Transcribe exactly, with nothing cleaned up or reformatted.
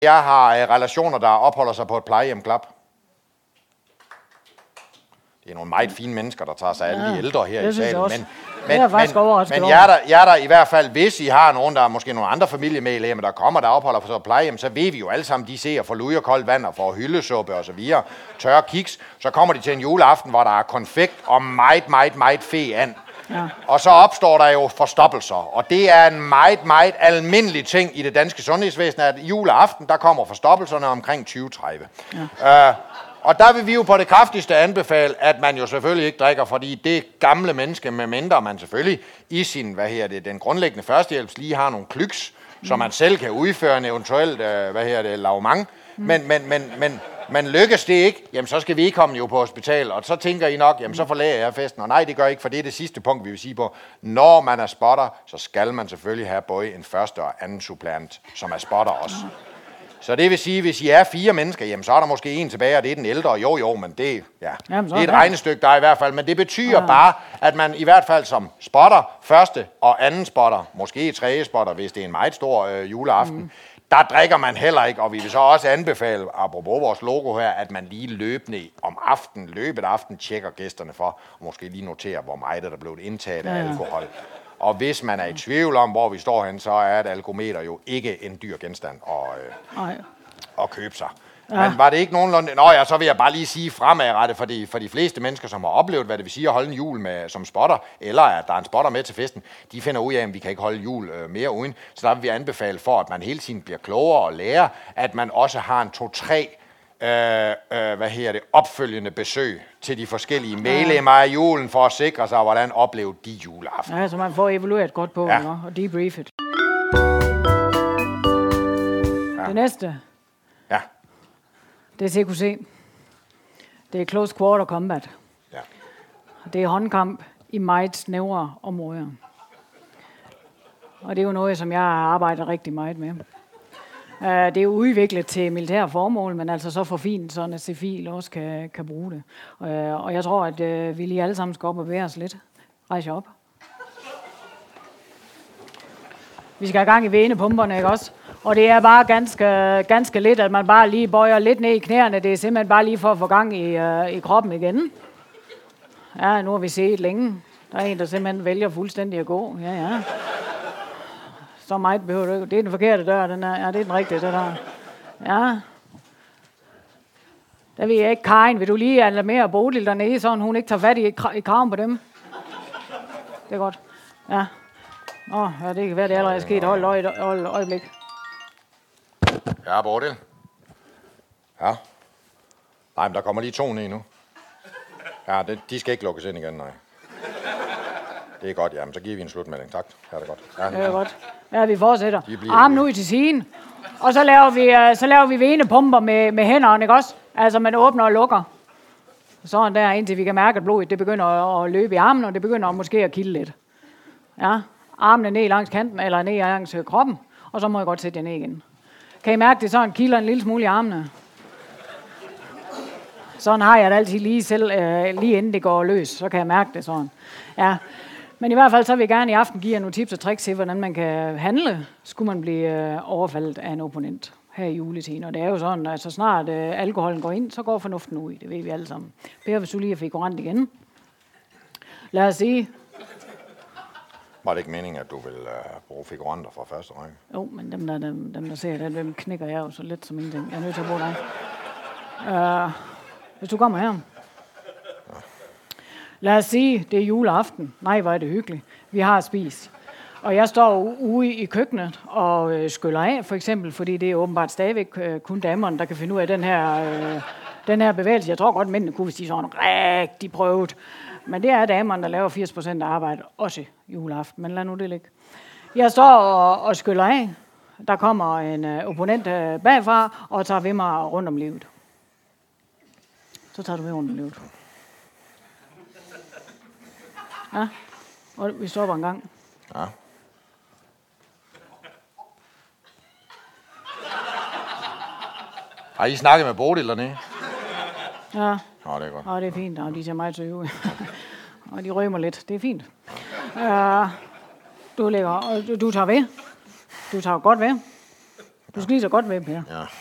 Jeg har øh, relationer, der opholder sig på et plejehjem, klap. Det er nogle meget fine mennesker, der tager sig af alle Ja, de ældre her det i synes jeg salen. også. Men, Det er men, jeg faktisk men, overrasket men over. jeg er, der, jeg er der i hvert fald, hvis I har nogen, der er måske nogle andre familiemedlemmer, der kommer, der opholder sig på et plejehjem, så ved vi jo alle sammen, de ser for luge og koldt vand og for hyldesuppe og så videre, tørre kiks. Så kommer de til en juleaften, hvor der er konfekt og meget, meget, meget fe and. Ja. Og så opstår der jo forstoppelser, og det er en meget, meget almindelig ting i det danske sundhedsvæsen, at juleaften, der kommer forstoppelserne omkring tyve tredive. Ja. Øh, og der vil vi jo på det kraftigste anbefale, at man jo selvfølgelig ikke drikker, fordi det gamle menneske, med mindre man selvfølgelig i sin, hvad her det, den grundlæggende førstehjælps lige har nogle klyks, mm. så man selv kan udføre en eventuelt, øh, hvad her det, lavement. Mm. Men, men, men, men, men lykkes det ikke, jamen så skal vi ikke komme jo på hospital, og så tænker I nok, jamen så forlader jeg festen. Og nej, det gør ikke, for det er det sidste punkt, vi vil sige på. Når man er spotter, så skal man selvfølgelig have både en første og anden suppleant, som er spotter også. Mm. Så det vil sige, hvis I er fire mennesker, jamen så er der måske en tilbage, og det er den ældre. Jo, jo, men det, ja, jamen, det er et ja. regnestykke, der er i hvert fald. Men det betyder ja. bare, at man i hvert fald som spotter, første og anden spotter, måske tredje spotter, hvis det er en meget stor øh, juleaften, mm. der drikker man heller ikke. Og vi vil så også anbefale, apropos vores logo her, at man lige løbende om aftenen, løbet aften, tjekker gæsterne for, og måske lige noterer, hvor meget der er blevet indtaget af ja, ja. alkohol. Og hvis man er i tvivl om, hvor vi står hen, så er et alkometer jo ikke en dyr genstand at, øh, at købe sig. Ja. Men var det ikke nogenlunde... Nå ja, så vil jeg bare lige sige fremadrettet for de, for de fleste mennesker, som har oplevet, hvad det vil sige at holde en jul med, som spotter, eller at der er en spotter med til festen, de finder ud af, at vi kan ikke holde jul øh, mere uden. Så der vil vi anbefale for, at man hele tiden bliver klogere og lærer, at man også har en to-tre Øh, øh, hvad her det, opfølgende besøg til de forskellige medlemmer af julen, for at sikre sig, hvordan oplevede de juleaften. Ja, så man får evalueret godt på, ja. og debriefet. Ja. Det næste, ja. det er C Q C. Det er Close Quarter Combat. Ja. Det er håndkamp i meget snævre områder. Og det er jo noget, som jeg har arbejdet rigtig meget med. Uh, det er jo udviklet til militære formål, men altså så for fint, så en civil også kan, kan bruge det. Uh, og jeg tror, at uh, vi lige alle sammen skal op og bevæge os lidt. Rejs op. Vi skal have gang i venepumperne, ikke også? Og det er bare ganske, ganske lidt, at man bare lige bøjer lidt ned i knæerne. Det er simpelthen bare lige for at få gang i, uh, i kroppen igen. Ja, nu har vi set længe. Der er en, der simpelthen vælger fuldstændig at gå. Ja, ja. Så meget behøver du ikke. Det er den forkerte dør, den er. Ja, det er den rigtige, det der. Ja. Der vil jeg ikke, Karin. Vil du lige alarmere Bodil dernede, så hun ikke tager fat i, i kraven på dem? Det er godt. Ja. Åh, ja, det kan være, det allerede er sket. Hold øje, hold øjeblik. Ja, Bodil. Ja. Nej, men der kommer lige to ned nu. Ja, det, de skal ikke lukkes ind igen, nej. Det er godt, jamen så giver vi en slutmelding. Tak. Ja, det er godt. Ja, det er godt. Ja, vi fortsætter. De armen ud til siden. Og så laver vi, så laver vi venepumper med, med hænderne, ikke også? Altså, man åbner og lukker. Sådan der, indtil vi kan mærke, at blodet det begynder at, at løbe i armen, og det begynder måske at kilde lidt. Ja, armene ned langs kanten, eller ned langs kroppen, og så må jeg godt sætte jer ned igen. Kan I mærke, det sådan kilder en lille smule i armene? Sådan har jeg det altid lige selv, øh, lige inden det går løs, så kan jeg mærke det sådan. Ja. Men i hvert fald så vil jeg gerne i aften give jer nogle tips og tricks til, hvordan man kan handle, skulle man blive øh, overfaldet af en opponent her i juletiden. Og det er jo sådan, at så snart øh, alkoholen går ind, så går fornuften ud. Det ved vi alle sammen. Per, hvis du lige er figurant igen. Lad os sige. Var det ikke meningen, at du vil øh, bruge figuranter fra første række? Jo, men dem der, dem, dem, der ser det, dem knækker jeg jo så let som ingenting. Jeg er nødt til at bruge dig. Uh, hvis du kommer her. Lad os sige, det er juleaften. Nej, hvor er det hyggeligt. Vi har spist. Og jeg står ude i køkkenet og øh, skyller af, for eksempel, fordi det er åbenbart stadigvæk øh, kun damerne, der kan finde ud af den her, øh, den her bevægelse. Jeg tror godt, mændene kunne, hvis de sådan rigtig prøvet. Men det er damerne, der laver firs procent af arbejdet, også juleaften. Men lad nu det ligge. Jeg står og, og skyller af. Der kommer en øh, opponent øh, bagfra og tager ved mig rundt om livet. Så tager du ved rundt om livet. Ja, og vi stopper en gang. Ja. Har I snakket med Bodil dernede? Ja. Nå, det er godt. Nå, det er fint. Nå, de ser meget søge ud. Og de rømmer lidt. Det er fint. Uh, du ligger, og du, du tager ved. Du tager godt ved. Du skal lige så godt være, Per. Ja.